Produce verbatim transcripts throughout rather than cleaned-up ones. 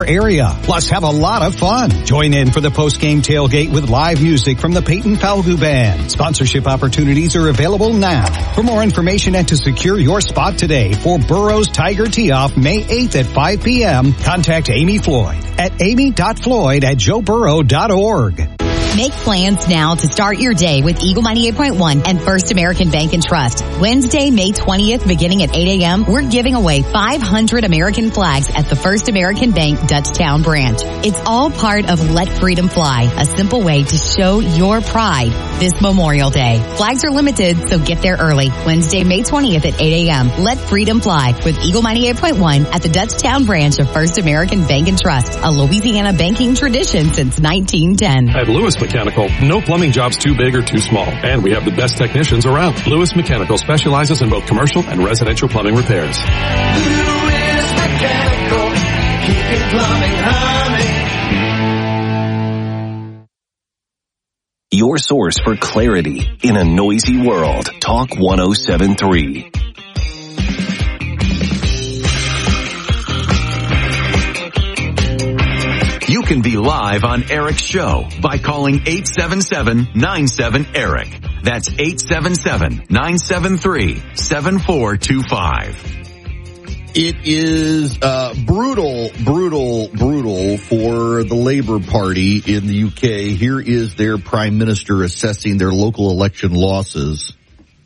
area. Plus, have a lot of fun. Join in for the post-game tailgate with live music from the Peyton Falgout Band. Sponsorship opportunities are available now. For more information and to secure your spot today for Burrow's Tiger Tee-Off May eighth at five p.m., contact Amy Floyd at amy dot floyd at joe burrow dot org. Make plans now to start your day with Eagle ninety-eight point one and First American Bank and Trust. Wednesday, May twentieth, beginning at eight a.m., we're giving away five hundred American flags at the First American Bank Dutchtown branch. It's all part of Let Freedom Fly, a simple way to show your pride this Memorial Day. Flags are limited, so get there early. Wednesday, May twentieth at eight a.m. Let Freedom Fly with Eagle ninety-eight point one at the Dutchtown branch of First American Bank and Trust, a Louisiana banking tradition since nineteen ten. At Lewis Mechanical, no plumbing job's too big or too small, and we have the best technicians around. Lewis Mechanical specializes in both commercial and residential plumbing repairs. Lewis Mechanical, keeping plumbing humming. Your source for clarity in a noisy world. Talk one oh seven point three. You can be live on Eric's show by calling eight seven seven, nine seven, ERIC. That's eight seven seven, nine seven three, seven four two five. It is uh, brutal, brutal, brutal for the Labour Party in the U K. Here is their Prime Minister assessing their local election losses.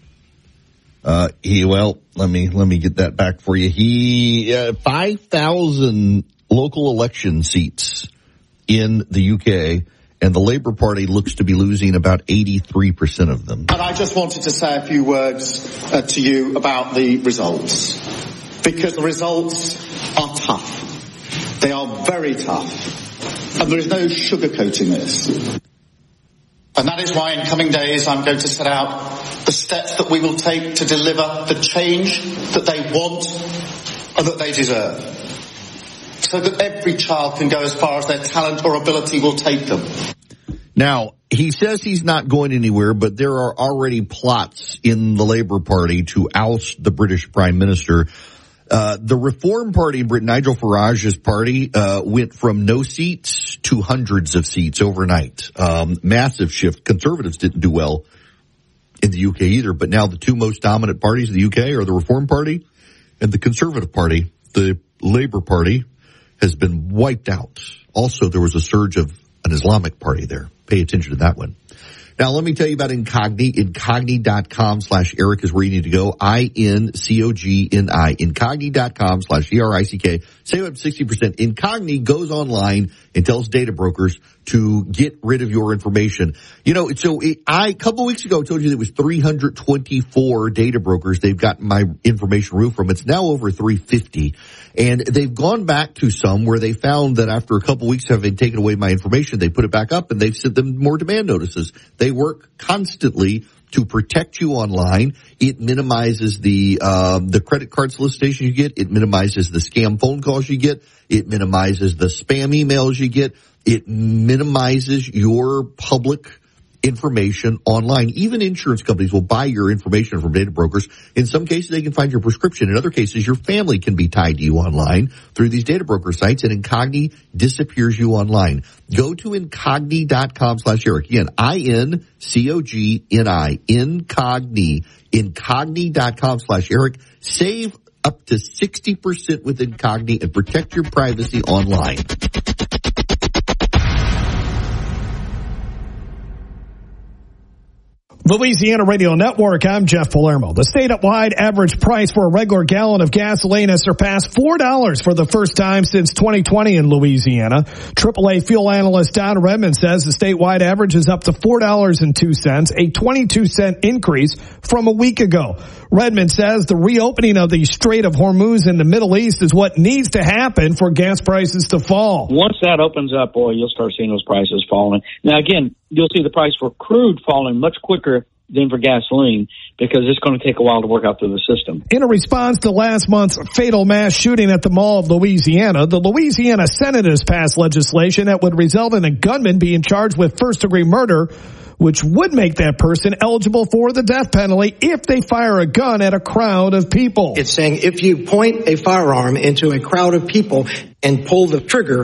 Uh, he, well, let me, let me get that back for you. He, uh, five thousand local election seats in the U K, and the Labour Party looks to be losing about eighty-three percent of them. And I just wanted to say a few words uh, to you about the results, because the results are tough. They are very tough, and there is no sugarcoating this. And that is why in coming days I'm going to set out the steps that we will take to deliver the change that they want and that they deserve, so that every child can go as far as their talent or ability will take them. Now, he says he's not going anywhere, but there are already plots in the Labour Party to oust the British Prime Minister. Uh, the Reform Party in Britain, Nigel Farage's party, uh, went from no seats to hundreds of seats overnight. Um, massive shift. Conservatives didn't do well in the U K either, but now the two most dominant parties in the U K are the Reform Party and the Conservative Party. The Labour Party has been wiped out. Also, there was a surge of an Islamic party there. Pay attention to that one. Now, let me tell you about Incogni. Incogni.com slash Eric is where you need to go. I N C O G N I. Incogni.com slash E R I C K. Save up sixty percent. Incogni goes online and tells data brokers to get rid of your information. You know, so it, I, a couple of weeks ago, told you there was three hundred twenty-four data brokers they've gotten my information removed from. It's now over three hundred fifty. And they've gone back to some where they found that after a couple of weeks of having taken away my information, they put it back up and they've sent them more demand notices. They work constantly to protect you online. It minimizes the um, the credit card solicitation you get. It minimizes the scam phone calls you get. It minimizes the spam emails you get. It minimizes your public information online. Even insurance companies will buy your information from data brokers. In some cases, they can find your prescription. In other cases, your family can be tied to you online through these data broker sites, and Incogni disappears you online. Go to Incogni.com slash Eric. Again, I N C O G N I. Incogni. Incogni.com slash Eric. Save up to sixty percent with Incogni and protect your privacy online. Louisiana Radio Network, I'm Jeff Palermo. The statewide average price for a regular gallon of gasoline has surpassed four dollars for the first time since twenty twenty in Louisiana. triple A fuel analyst Don Redmond says the statewide average is up to four dollars and two cents, a twenty-two cent increase from a week ago. Redmond says the reopening of the Strait of Hormuz in the Middle East is what needs to happen for gas prices to fall. Once that opens up, boy, you'll start seeing those prices falling. Now, again, you'll see the price for crude falling much quicker than for gasoline, because it's going to take a while to work out through the system. In a response to last month's fatal mass shooting at the Mall of Louisiana, the Louisiana Senate has passed legislation that would result in a gunman being charged with first-degree murder, which would make that person eligible for the death penalty if they fire a gun at a crowd of people. It's saying if you point a firearm into a crowd of people and pull the trigger,